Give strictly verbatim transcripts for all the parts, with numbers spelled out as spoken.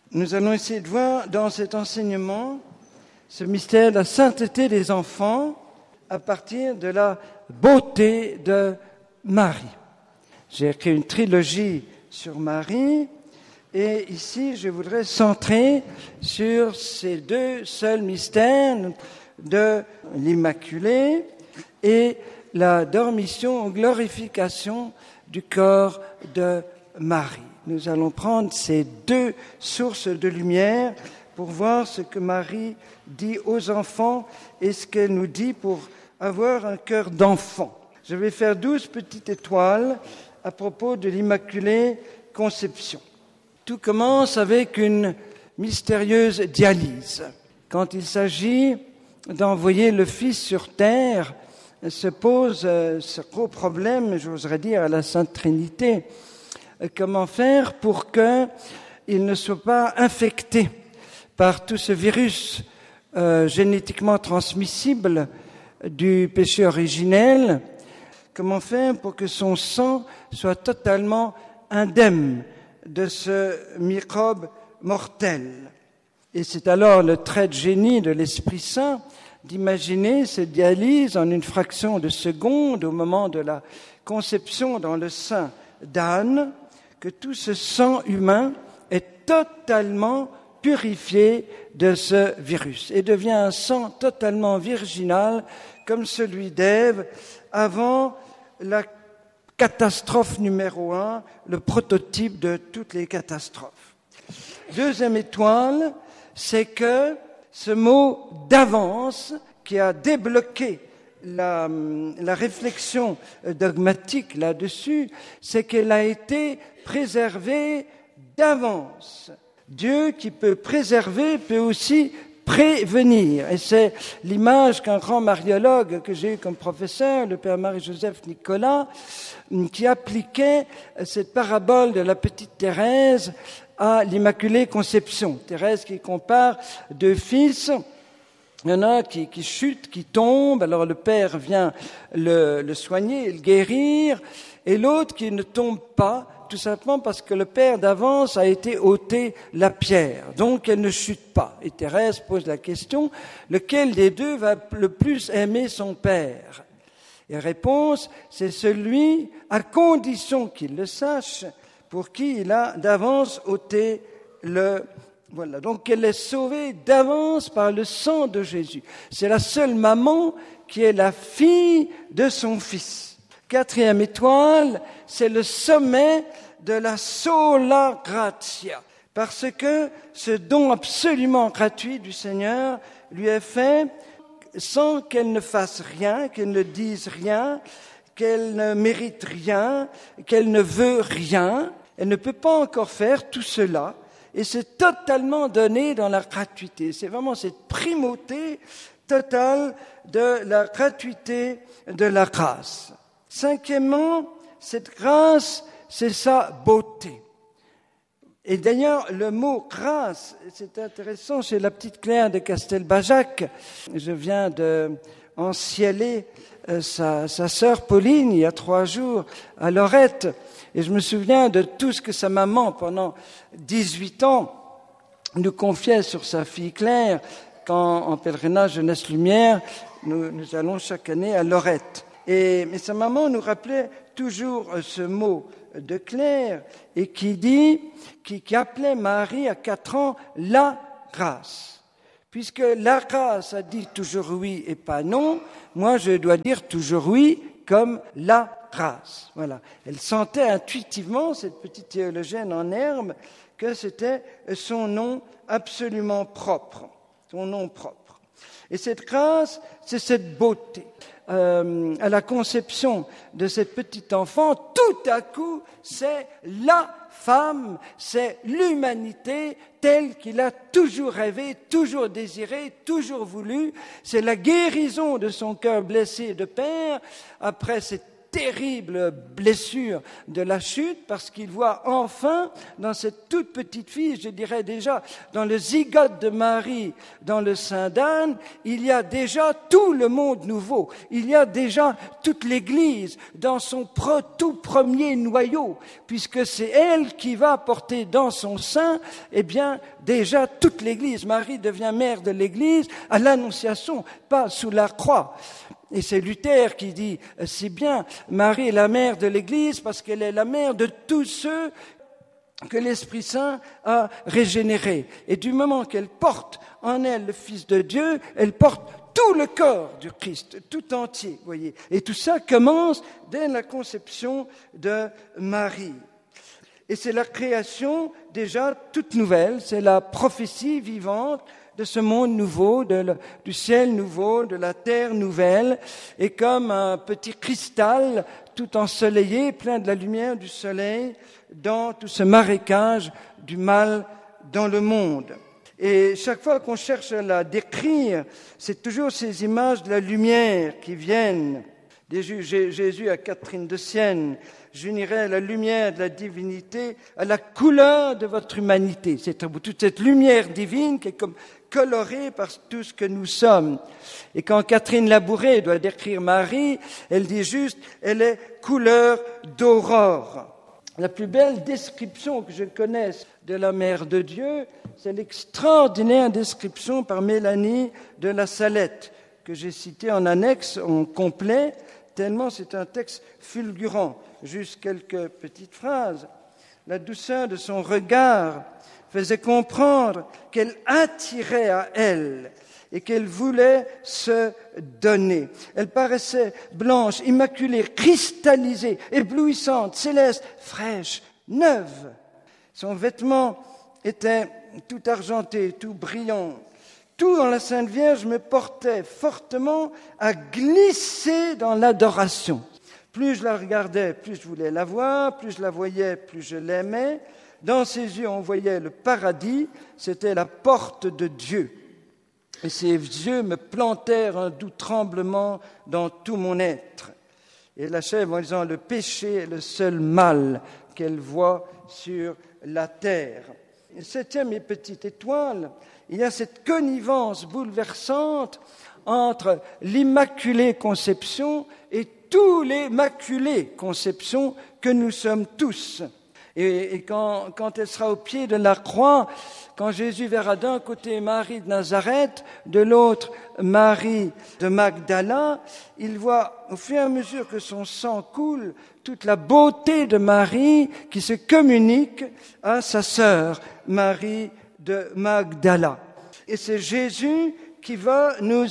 Nous allons essayer de voir dans cet enseignement ce mystère de la sainteté des enfants à partir de la beauté de Marie. J'ai écrit une trilogie sur Marie et ici je voudrais centrer sur ces deux seuls mystères de l'Immaculée et la dormition, glorification du corps de Marie. Nous allons prendre ces deux sources de lumière pour voir ce que Marie dit aux enfants et ce qu'elle nous dit pour avoir un cœur d'enfant. Je vais faire douze petites étoiles à propos de l'Immaculée Conception. Tout commence avec une mystérieuse dialyse. Quand il s'agit d'envoyer le Fils sur terre, se pose ce gros problème, j'oserais dire, à la Sainte Trinité. Comment faire pour qu'il ne soit pas infecté par tout ce virus euh, génétiquement transmissible du péché originel? Comment faire pour que son sang soit totalement indemne de ce microbe mortel? Et c'est alors le trait de génie de l'Esprit Saint d'imaginer cette dialyse en une fraction de seconde au moment de la conception dans le sein d'Anne, que tout ce sang humain est totalement purifié de ce virus et devient un sang totalement virginal comme celui d'Ève avant la catastrophe numéro un, le prototype de toutes les catastrophes. Deuxième étoile, c'est que ce mot d'avance qui a débloqué la, la réflexion dogmatique là-dessus, c'est qu'elle a été préservée d'avance. Dieu qui peut préserver peut aussi prévenir. Et c'est l'image qu'un grand mariologue que j'ai eu comme professeur, le père Marie-Joseph Nicolas, qui appliquait cette parabole de la petite Thérèse à l'Immaculée Conception. Thérèse qui compare deux fils. Il y en a un qui, qui chute, qui tombe, alors le père vient le, le soigner, le guérir, et l'autre qui ne tombe pas, tout simplement parce que le père d'avance a été ôté la pierre, donc elle ne chute pas. Et Thérèse pose la question, lequel des deux va le plus aimer son père? Et réponse, c'est celui, à condition qu'il le sache, pour qui il a d'avance ôté le Voilà, donc elle est sauvée d'avance par le sang de Jésus. C'est la seule maman qui est la fille de son fils. Quatrième étoile, c'est le sommet de la sola gratia, parce que ce don absolument gratuit du Seigneur lui est fait sans qu'elle ne fasse rien, qu'elle ne dise rien, qu'elle ne mérite rien, qu'elle ne veut rien. Elle ne peut pas encore faire tout cela. Et c'est totalement donné dans la gratuité. C'est vraiment cette primauté totale de la gratuité de la grâce. Cinquièmement, cette grâce, c'est sa beauté. Et d'ailleurs, le mot grâce, c'est intéressant, chez la petite Claire de Castelbajac, je viens de encieler sa, sa sœur Pauline il y a trois jours à Lorette. Et je me souviens de tout ce que sa maman, pendant dix-huit ans, nous confiait sur sa fille Claire, quand, en pèlerinage Jeunesse Lumière, nous, nous allons chaque année à Lorette. Et, mais sa maman nous rappelait toujours ce mot de Claire, et qui dit, qui, qui appelait Marie à quatre ans, la grâce. Puisque la grâce a dit toujours oui et pas non, moi je dois dire toujours oui comme la grâce. Voilà. Elle sentait intuitivement, cette petite théologienne en herbe, que c'était son nom absolument propre, son nom propre. Et cette grâce, c'est cette beauté. Euh, à la conception de cette petite enfant, tout à coup, c'est la femme, c'est l'humanité telle qu'il a toujours rêvé, toujours désiré, toujours voulu. C'est la guérison de son cœur blessé de père après cette terrible blessure de la chute, parce qu'il voit enfin, dans cette toute petite fille, je dirais déjà, dans le zygote de Marie, dans le sein d'Anne, il y a déjà tout le monde nouveau. Il y a déjà toute l'Église dans son pro, tout premier noyau, puisque c'est elle qui va porter dans son sein, eh bien, déjà toute l'Église. Marie devient mère de l'Église à l'Annonciation, pas sous la croix. Et c'est Luther qui dit, c'est bien, Marie est la mère de l'Église parce qu'elle est la mère de tous ceux que l'Esprit Saint a régénérés. Et du moment qu'elle porte en elle le Fils de Dieu, elle porte tout le corps du Christ, tout entier, voyez. Et tout ça commence dès la conception de Marie. Et c'est la création déjà toute nouvelle, c'est la prophétie vivante de ce monde nouveau, de le, du ciel nouveau, de la terre nouvelle, et comme un petit cristal tout ensoleillé, plein de la lumière du soleil, dans tout ce marécage du mal dans le monde. Et chaque fois qu'on cherche à la décrire, c'est toujours ces images de la lumière qui viennent. Jésus à Catherine de Sienne, j'unirai la lumière de la divinité à la couleur de votre humanité. C'est toute cette lumière divine qui est comme colorée par tout ce que nous sommes. Et quand Catherine Labouré doit décrire Marie, elle dit juste, elle est couleur d'aurore. La plus belle description que je connaisse de la Mère de Dieu, c'est l'extraordinaire description par Mélanie de la Salette, que j'ai citée en annexe, en complet, tellement c'est un texte fulgurant. Juste quelques petites phrases. La douceur de son regard faisait comprendre qu'elle attirait à elle et qu'elle voulait se donner. Elle paraissait blanche, immaculée, cristallisée, éblouissante, céleste, fraîche, neuve. Son vêtement était tout argenté, tout brillant. Tout dans la Sainte Vierge me portait fortement à glisser dans l'adoration. Plus je la regardais, plus je voulais la voir, plus je la voyais, plus je l'aimais. Dans ses yeux, on voyait le paradis, c'était la porte de Dieu. Et ses yeux me plantèrent un doux tremblement dans tout mon être. Et elle achève en disant, le péché est le seul mal qu'elle voit sur la terre. Et septième et petite étoile, il y a cette connivence bouleversante entre l'Immaculée Conception et tous les maculés conceptions que nous sommes tous. Et, et quand, quand elle sera au pied de la croix, quand Jésus verra d'un côté Marie de Nazareth, de l'autre Marie de Magdala, il voit au fur et à mesure que son sang coule, toute la beauté de Marie qui se communique à sa sœur, Marie de Magdala. Et c'est Jésus qui va nous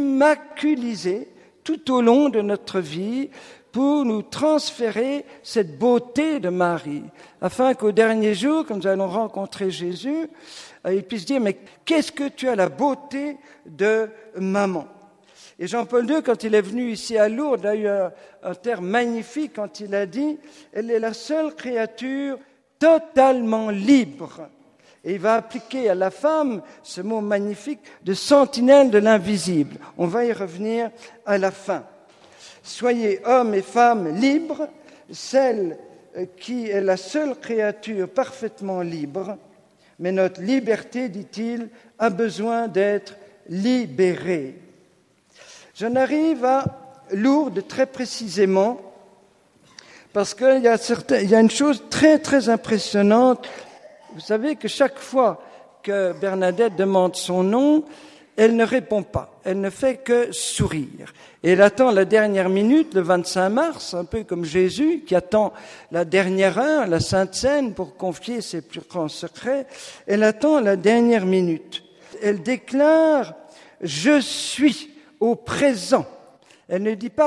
immaculiser tout au long de notre vie pour nous transférer cette beauté de Marie, afin qu'au dernier jour, quand nous allons rencontrer Jésus, il puisse dire, mais qu'est-ce que tu as la beauté de maman? Et Jean-Paul deux, quand il est venu ici à Lourdes, a eu un, un terme magnifique quand il a dit, elle est la seule créature totalement libre. Et il va appliquer à la femme ce mot magnifique de sentinelle de l'invisible. On va y revenir à la fin. Soyez hommes et femmes libres, celle qui est la seule créature parfaitement libre, mais notre liberté, dit-il, a besoin d'être libérée. J'en arrive à Lourdes très précisément, parce qu'il y a, certains, il y a une chose très très impressionnante. Vous savez que chaque fois que Bernadette demande son nom, elle ne répond pas, elle ne fait que sourire. Et elle attend la dernière minute, le vingt-cinq mars, un peu comme Jésus, qui attend la dernière heure, la Sainte Seine, pour confier ses plus grands secrets. Elle attend la dernière minute. Elle déclare « Je suis au présent ». Elle ne dit pas